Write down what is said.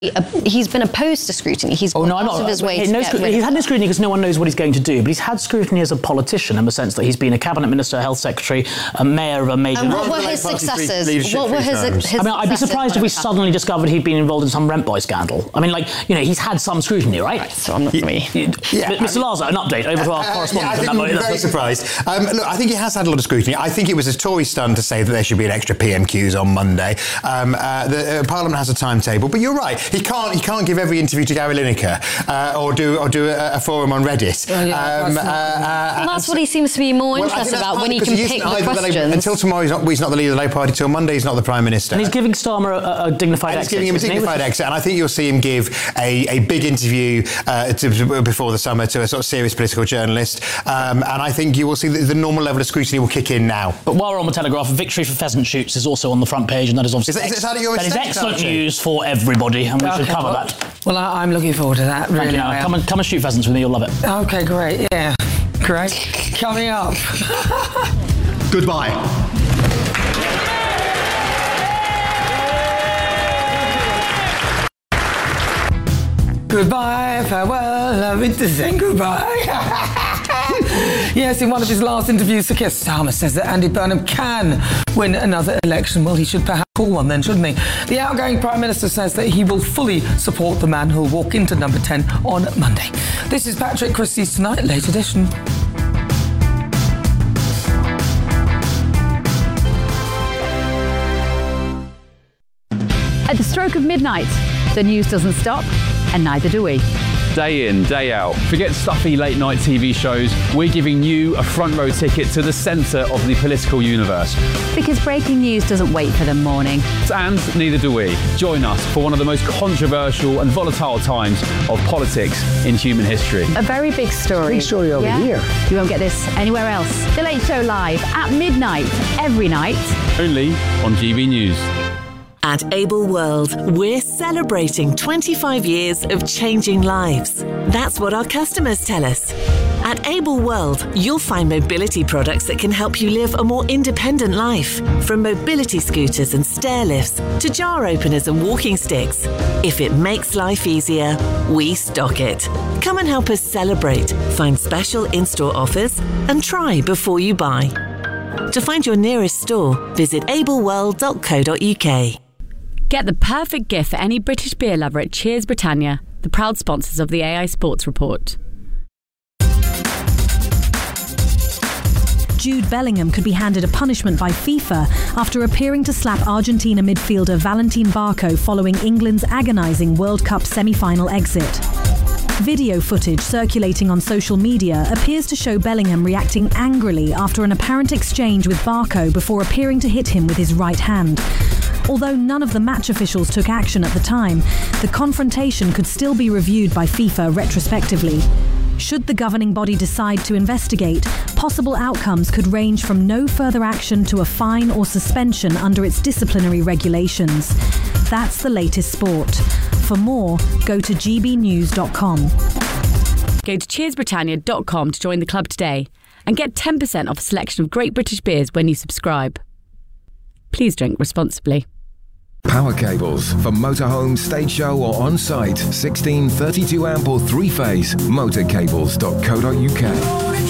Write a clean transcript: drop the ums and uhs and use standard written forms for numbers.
He's been opposed to scrutiny. He's gone out of his way to get rid of He's had no scrutiny because no one knows what he's going to do, but he's had scrutiny as a politician in the sense that he's been a cabinet minister, health secretary, a mayor of a major... And what were his successes? What were his I mean, I'd be surprised if we suddenly discovered he'd been involved in some rent boy scandal. I mean, he's had some scrutiny, right? So I'm not really... Mr. Laza, an update over to our correspondent. I think we're very surprised. Look, I think he has had a lot of scrutiny. I think it was a Tory stunt to say that there should be an extra PMQs on Monday. The Parliament has a timetable, but you're right. He can't give every interview to Gary Lineker or do a forum on Reddit. That's what he seems to be more interested about, when he can pick the questions. Until tomorrow, he's not the leader of the Labour Party. Till Monday, he's not the Prime Minister. And he's giving Starmer a dignified exit. He's giving him a dignified exit, and I think you'll see him give a big interview before the summer to a sort of serious political journalist, and I think you will see the normal level of scrutiny will kick in now. But while we're on the Telegraph, victory for pheasant shoots is also on the front page, and that is obviously that is excellent news for everybody, and we should cover that. Well, I'm looking forward to that. Really, come and shoot pheasants with me. You'll love it. Okay, great. Yeah, great. Coming up. Goodbye. Goodbye, farewell, loving to say goodbye. Yes, in one of his last interviews, Sir Keir Starmer says that Andy Burnham can win another election. Well, he should perhaps call one then, shouldn't he? The outgoing Prime Minister says that he will fully support the man who'll walk into number 10 on Monday. This is Patrick Christie's Tonight, late edition. At the stroke of midnight, the news doesn't stop, and neither do we. Day in, day out. Forget stuffy late-night TV shows. We're giving you a front-row ticket to the centre of the political universe. Because breaking news doesn't wait for the morning. And neither do we. Join us for one of the most controversial and volatile times of politics in human history. A very big story. Big story over here. You won't get this anywhere else. The Late Show live at midnight, every night. Only on GB News. At Able World, we're celebrating 25 years of changing lives. That's what our customers tell us. At Able World, you'll find mobility products that can help you live a more independent life. From mobility scooters and stair lifts to jar openers and walking sticks. If it makes life easier, we stock it. Come and help us celebrate, find special in-store offers, and try before you buy. To find your nearest store, visit ableworld.co.uk. Get the perfect gift for any British beer lover at Cheers Britannia, the proud sponsors of the AI Sports Report. Jude Bellingham could be handed a punishment by FIFA after appearing to slap Argentina midfielder Valentin Barco following England's agonising World Cup semi-final exit. Video footage circulating on social media appears to show Bellingham reacting angrily after an apparent exchange with Barco before appearing to hit him with his right hand. Although none of the match officials took action at the time, the confrontation could still be reviewed by FIFA retrospectively. Should the governing body decide to investigate, possible outcomes could range from no further action to a fine or suspension under its disciplinary regulations. That's the latest sport. For more, go to gbnews.com. Go to cheersbritannia.com to join the club today and get 10% off a selection of great British beers when you subscribe. Please drink responsibly. Power cables for motorhome, stage show or on-site. 16, 32 amp or 3-phase. Motorcables.co.uk.